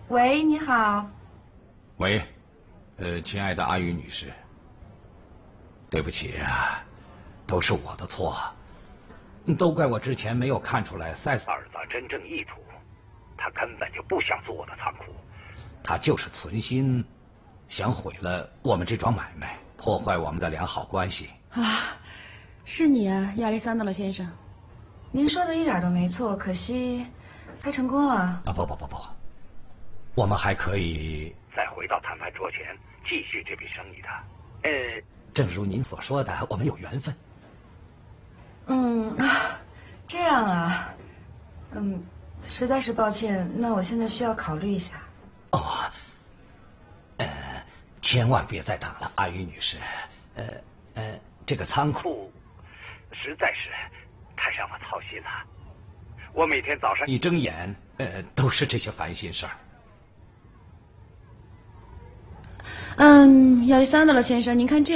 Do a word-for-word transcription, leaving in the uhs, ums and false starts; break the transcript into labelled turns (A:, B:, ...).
A: 喂，你好。
B: 喂，呃，亲爱的阿玉女士，对不起啊，都是我的错，都怪我之前没有看出来塞萨尔的真正意图，他根本就不想做我的仓库，他就是存心想毁了我们这桩买卖，破坏我们的良好关系。
C: 啊，是你啊，亚历山大罗先生。
A: 您说的一点都没错，可惜他成功了。
B: 啊，不不不不，我们还可以再回到谈判桌前继续这笔生意的。呃，正如您所说的，我们有缘分。
A: 嗯啊，这样啊，嗯，实在是抱歉，那我现在需要考虑一下。
B: 哦，呃，千万别再等了，阿玉女士。呃呃，这个仓库实在是太让我操心了。我每天早上一睁眼，呃，都是这些烦心事儿。
C: 嗯，亚历山大罗先生，您看这。